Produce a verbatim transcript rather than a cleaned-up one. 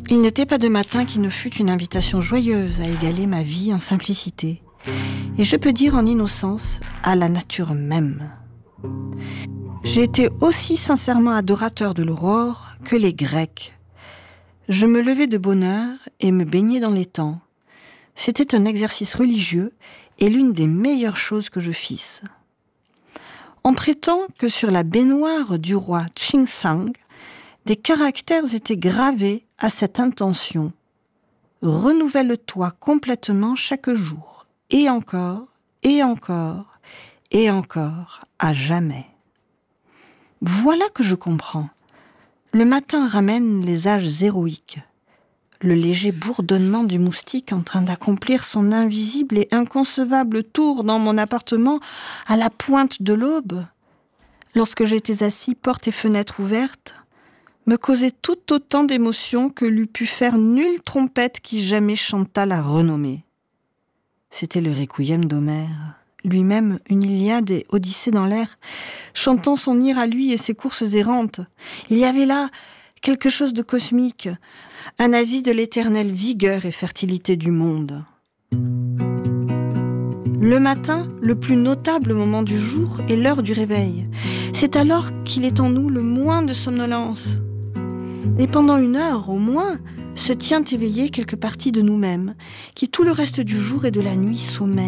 Il n'était pas de matin qui ne fût une invitation joyeuse à égaler ma vie en simplicité, et je peux dire en innocence à la nature même. J'ai été aussi sincèrement adorateur de l'aurore que les Grecs. Je me levais de bonne heure et me baignais dans l'étang. C'était un exercice religieux et l'une des meilleures choses que je fisse. On prétend que sur la baignoire du roi Xingzang, des caractères étaient gravés à cette intention. Renouvelle-toi complètement chaque jour, et encore, et encore, et encore, à jamais. Voilà que je comprends. Le matin ramène les âges héroïques. Le léger bourdonnement du moustique en train d'accomplir son invisible et inconcevable tour dans mon appartement à la pointe de l'aube, lorsque j'étais assis, porte et fenêtre ouvertes, me causait tout autant d'émotions que l'eût pu faire nulle trompette qui jamais chanta la renommée. C'était le requiem d'Homère, lui-même une Iliade et Odyssée dans l'air, chantant son ire à lui et ses courses errantes. Il y avait là quelque chose de cosmique, un avis de l'éternelle vigueur et fertilité du monde. Le matin, le plus notable moment du jour, est l'heure du réveil. C'est alors qu'il est en nous le moins de somnolence. Et pendant une heure, au moins, se tient éveillée quelque partie de nous-mêmes, qui tout le reste du jour et de la nuit sommeille.